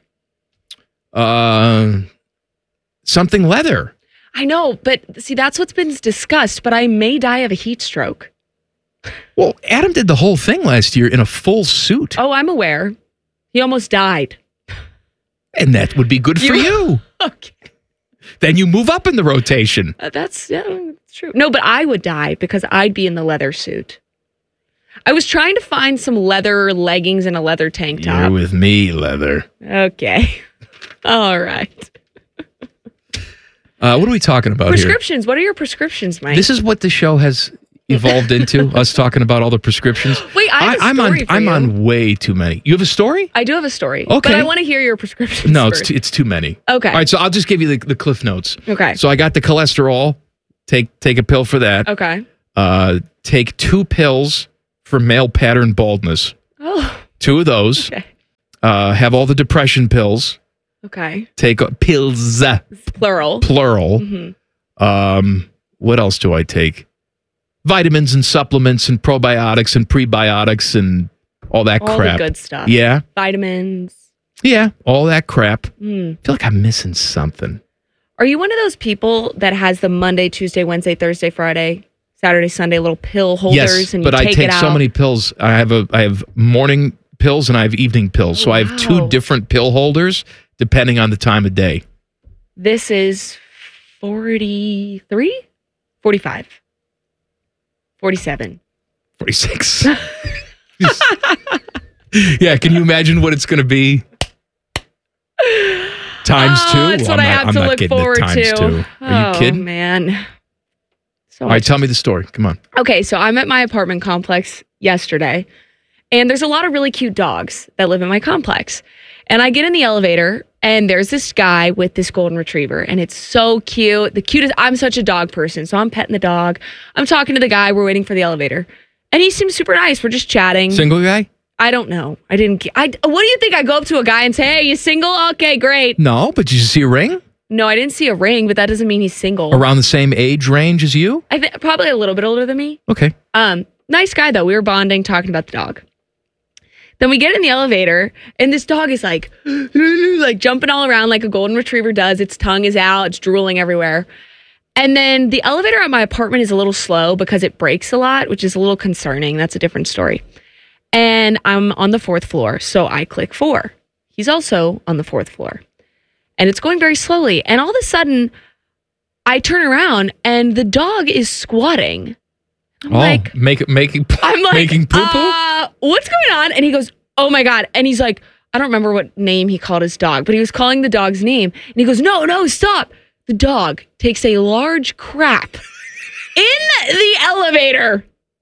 Something leather. I know, but see, that's what's been discussed, but I may die of a heat stroke. Well, Adam did the whole thing last year in a full suit. Oh, I'm aware. He almost died. And that would be good for you. Okay. Then you move up in the rotation. That's true. No, but I would die because I'd be in the leather suit. I was trying to find some leather leggings and a leather tank top. You're with me, leather. Okay. All right. What are we talking about Prescriptions. What are your prescriptions, Mike? here? This is what the show has evolved into, us talking about all the prescriptions. Wait, I have a story for I'm you. on way too many. You have a story? I do have a story. Okay. But I want to hear your prescriptions No, first. it's too many. Okay. All right, so I'll just give you the Cliff Notes. Okay. So I got the cholesterol. Take a pill for that. Okay. Take 2 pills for male pattern baldness. Oh. 2 of those. Okay. Have all the depression pills. Okay. Take pills. Plural. Plural. Mm-hmm. What else do I take? Vitamins and supplements and probiotics and prebiotics and all that All crap. the good stuff. Yeah. Vitamins. Yeah. All that crap. Mm. I feel like I'm missing something. Are you one of those people that has the Monday, Tuesday, Wednesday, Thursday, Friday, Saturday, Sunday little pill holders? Yes, and but you I take take it out? so many pills. I have morning pills and I have evening pills. So I have 2 different pill holders depending on the time of day. This is 43? 45. 47. 46. Yeah, can you imagine what it's going to be? Times 2? That's what I have to look forward to. Are you kidding? Oh, man. All right, tell me the story. Come on. Okay, so I'm at my apartment complex yesterday, and there's a lot of really cute dogs that live in my complex. And I get in the elevator, and there's this guy with this golden retriever, and it's so cute. The cutest. I'm such a dog person, so I'm petting the dog. I'm talking to the guy. We're waiting for the elevator, and he seems super nice. We're just chatting. Single guy? I don't know. What do you think? I go up to a guy and say, "Hey, you single? Okay, great." No, but did you see a ring? No, I didn't see a ring, but that doesn't mean he's single. Around the same age range as you? I think probably a little bit older than me. Okay. Nice guy though. We were bonding, talking about the dog. Then we get in the elevator, and this dog is like jumping all around like a golden retriever does. Its tongue is out. It's drooling everywhere. And then the elevator at my apartment is a little slow because it brakes a lot, which is a little concerning. That's a different story. And I'm on the 4th floor, so I click 4. He's also on the 4th floor. And it's going very slowly. And all of a sudden, I turn around, and the dog is squatting. Making poo-poo? What's going on? And he goes, oh my God. And he's like, I don't remember what name he called his dog, but he was calling the dog's name. And he goes, no, stop. The dog takes a large crap in the elevator.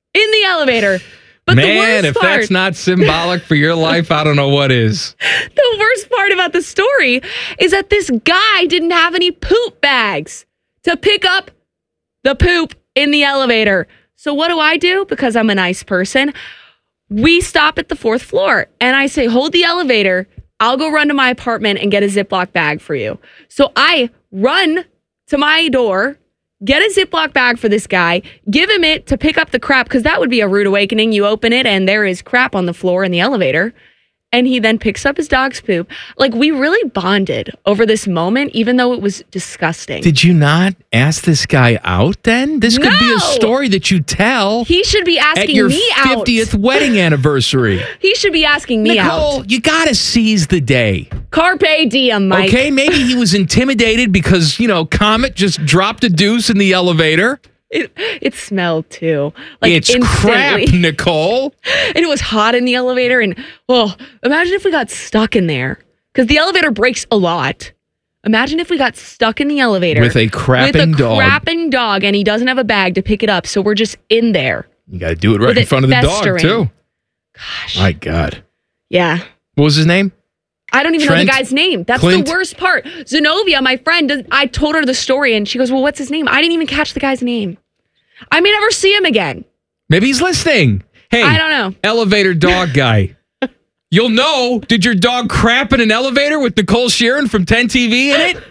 But Man, the worst if part, that's not symbolic for your life, I don't know what is. The worst part about the story is that this guy didn't have any poop bags to pick up the poop in the elevator. So what do? Because I'm a nice person. We stop at the 4th floor and I say, hold the elevator. I'll go run to my apartment and get a Ziploc bag for you. So I run to my door, get a Ziploc bag for this guy, give him it to pick up the crap, because that would be a rude awakening. You open it and there is crap on the floor in the elevator. And he then picks up his dog's poop. Like, we really bonded over this moment, even though it was disgusting. Did you not ask this guy out then? This could be a story that you tell. He should be asking at your me out. 50th wedding anniversary. He should be asking me Nicole, out. you got to seize the day. Carpe diem, Mike. Okay, maybe he was intimidated because, Comet just dropped a deuce in the elevator. It smelled too. It's crap, Nicole. And it was hot in the elevator. And, imagine if we got stuck in there. Because the elevator brakes a lot. Imagine if we got stuck in the elevator. With a crapping dog. And he doesn't have a bag to pick it up. So we're just in there. You got to do it right in front of the dog, too. Gosh. My God. Yeah. What was his name? I don't even know the guy's name. That's Clint? the worst part. Zenobia, my friend, I told her the story and she goes, well, what's his name? I didn't even catch the guy's name. I may never see him again. Maybe he's listening. Hey, I don't know. Elevator dog guy. You'll know. Did your dog crap in an elevator with Nicole Sheeran from 10 TV in it?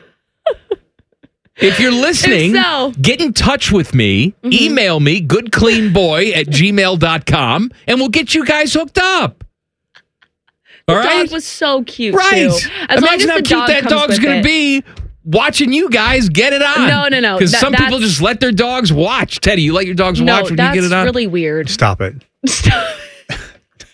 If you're listening, get in touch with me. Mm-hmm. Email me, goodcleanboy@gmail.com, and we'll get you guys hooked up. The dog was so cute, right? too. Imagine how cute that dog's going to be watching you guys get it on. No. Because some people just let their dogs watch. Teddy, you let your dogs watch when you get it on? That's really weird. Stop it.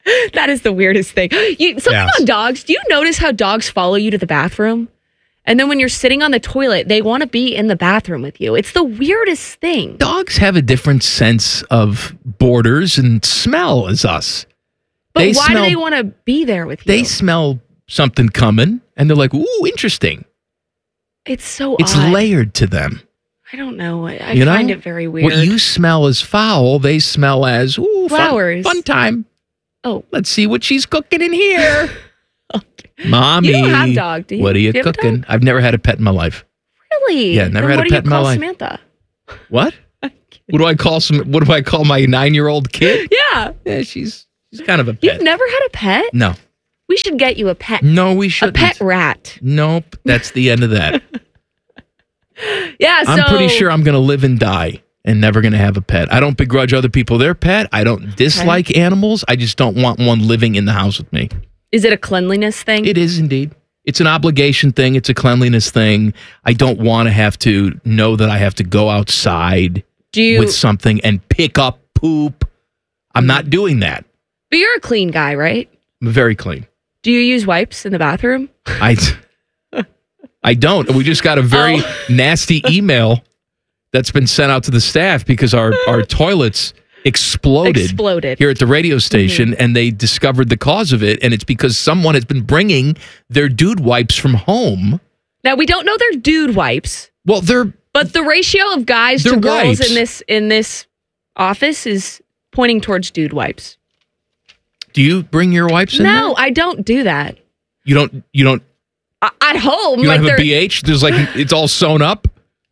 That is the weirdest thing. Something about dogs. Do you notice how dogs follow you to the bathroom? And then when you're sitting on the toilet, they want to be in the bathroom with you. It's the weirdest thing. Dogs have a different sense of borders and smell as us. But why do they want to be there with you? They smell something coming, and they're like, ooh, interesting. It's so It's odd. layered to them. I don't know. I find it very weird. What you smell as foul, they smell as, ooh, flowers. Fun time. Oh. Let's see what she's cooking in here. Mommy. You don't have a dog, do you? What are you Do you have a cooking? I've never had a pet in my life. Really? Yeah, never Then had a pet in my life. What do you call Samantha? What? What do I call my 9-year-old kid? Yeah. Yeah, she's kind of a pet. You've never had a pet? No. We should get you a pet. No, we shouldn't. A pet rat. Nope. That's the end of that. Yeah, so I'm pretty sure I'm going to live and die and never going to have a pet. I don't begrudge other people their pet. I don't dislike animals. I just don't want one living in the house with me. Is it a cleanliness thing? It is indeed. It's an obligation thing. It's a cleanliness thing. I don't want to have to know that I have to go outside with something and pick up poop. I'm not doing that. But you're a clean guy, right? I'm very clean. Do you use wipes in the bathroom? I don't. We just got a very nasty email that's been sent out to the staff because our toilets exploded here at the radio station, and they discovered the cause of it, and it's because someone has been bringing their dude wipes from home. Now, we don't know they're dude wipes. Well, but the ratio of guys to girls in this office is pointing towards dude wipes. Do you bring your wipes in? No, I don't do that. You don't at home. You don't have a BH? There's it's all sewn up?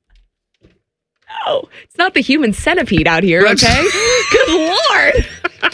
No, it's not the human centipede out here, okay? Good Lord.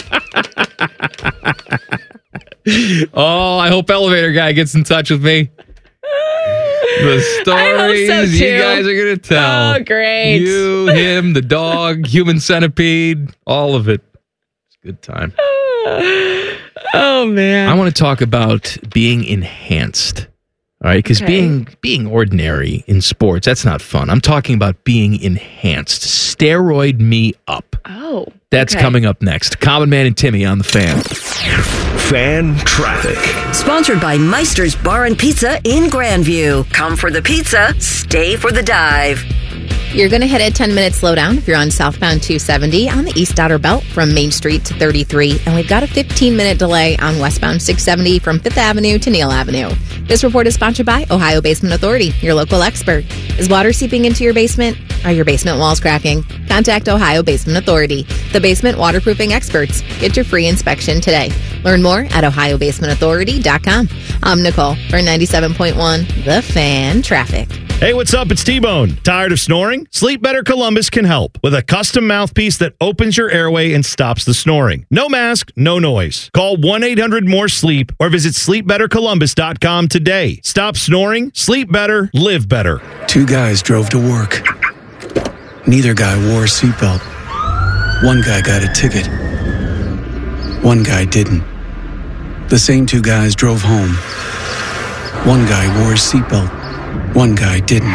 Oh, I hope Elevator Guy gets in touch with me. The stories you guys are going to tell. Oh, great. You, him, the dog, human centipede, all of it. It's a good time. Oh, man. I want to talk about being enhanced. All right, because being ordinary in sports, that's not fun. I'm talking about being enhanced. Steroid me up. Oh. That's coming up next. Common Man and Timmy on the Fan. Fan Traffic. Sponsored by Meister's Bar and Pizza in Grandview. Come for the pizza, stay for the dive. You're going to hit a 10-minute slowdown if you're on southbound 270 on the East Outer Belt from Main Street to 33. And we've got a 15-minute delay on westbound 670 from 5th Avenue to Neal Avenue. This report is sponsored by Ohio Basement Authority, your local expert. Is water seeping into your basement? Are your basement walls cracking? Contact Ohio Basement Authority, the basement waterproofing experts. Get your free inspection today. Learn more at ohiobasementauthority.com. I'm Nicole for 97.1 The Fan Traffic. Hey, what's up? It's T-Bone. Tired of snoring? Sleep Better Columbus can help with a custom mouthpiece that opens your airway and stops the snoring. No mask, no noise. Call 1-800-MORE-SLEEP or visit sleepbettercolumbus.com today. Stop snoring, sleep better, live better. Two guys drove to work. Neither guy wore a seatbelt. One guy got a ticket. One guy didn't. The same two guys drove home. One guy wore his seatbelt. One guy didn't.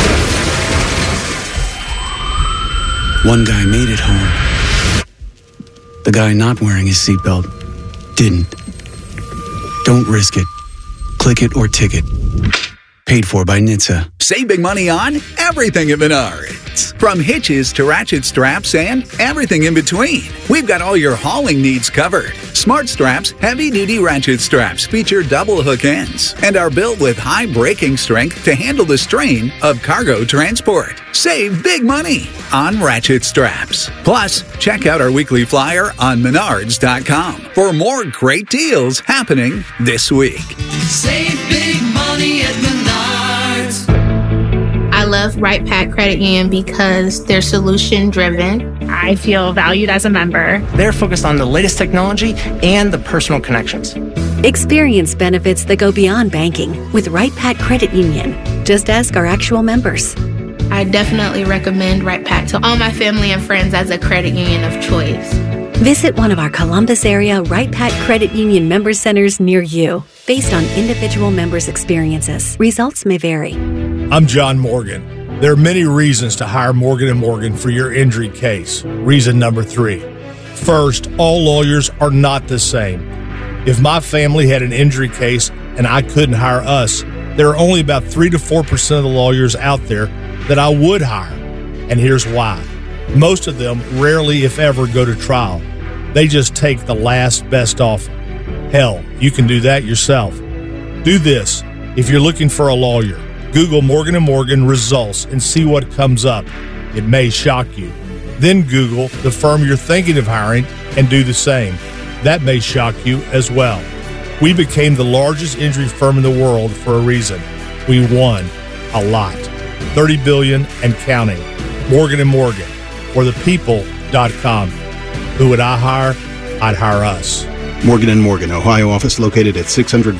One guy made it home. The guy not wearing his seatbelt didn't. Don't risk it. Click it or ticket. Paid for by NHTSA. Save big money on everything at Menards. From hitches to ratchet straps and everything in between. We've got all your hauling needs covered. Smart Straps heavy-duty ratchet straps feature double hook ends and are built with high braking strength to handle the strain of cargo transport. Save big money on ratchet straps. Plus, check out our weekly flyer on Menards.com for more great deals happening this week. Save big money at Menards. I love Right Pack Credit Union because they're solution driven. I feel valued as a member. They're focused on the latest technology and the personal connections. Experience benefits that go beyond banking with Right Pack Credit Union. Just ask our actual members. I definitely recommend Right Pack to all my family and friends as a credit union of choice. Visit one of our Columbus area Right Pack Credit Union member centers near you. Based on individual members' experiences, results may vary. I'm John Morgan. There are many reasons to hire Morgan & Morgan for your injury case. Reason number 3, First, all lawyers are not the same. If my family had an injury case and I couldn't hire us, there are only about 3 to 4% of the lawyers out there that I would hire. And here's why. Most of them rarely, if ever, go to trial. They just take the last best offer. Hell, you can do that yourself. Do this. If you're looking for a lawyer, Google Morgan & Morgan results and see what comes up. It may shock you. Then Google the firm you're thinking of hiring and do the same. That may shock you as well. We became the largest injury firm in the world for a reason. We won a lot. $30 billion and counting. Morgan & Morgan. Or thepeople.com. Who would I hire? I'd hire us. Morgan & Morgan, Ohio office located at 600